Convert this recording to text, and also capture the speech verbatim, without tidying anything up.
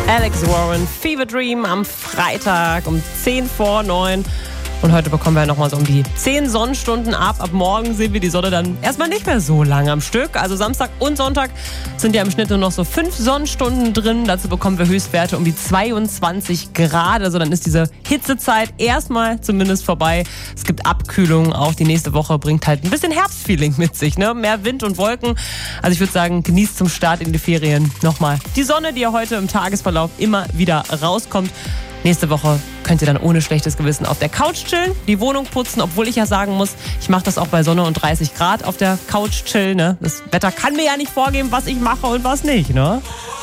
Alex Warren, Fever Dream am Freitag um zehn vor neun. Und heute bekommen wir nochmal so um die zehn Sonnenstunden ab. Ab morgen sehen wir die Sonne dann erstmal nicht mehr so lange am Stück. Also Samstag und Sonntag sind ja im Schnitt nur noch so fünf Sonnenstunden drin. Dazu bekommen wir Höchstwerte um die zweiundzwanzig Grad. Also dann ist diese Hitzezeit erstmal zumindest vorbei. Es gibt Abkühlung. Auch die nächste Woche bringt halt ein bisschen Herbstfeeling mit sich, ne? Mehr Wind und Wolken. Also ich würde sagen, genießt zum Start in die Ferien nochmal die Sonne, die ja heute im Tagesverlauf immer wieder rauskommt. Nächste Woche könnt ihr dann ohne schlechtes Gewissen auf der Couch chillen, die Wohnung putzen, obwohl ich ja sagen muss, ich mache das auch bei Sonne und dreißig Grad auf der Couch chillen. Ne? Das Wetter kann mir ja nicht vorgeben, was ich mache und was nicht. Ne?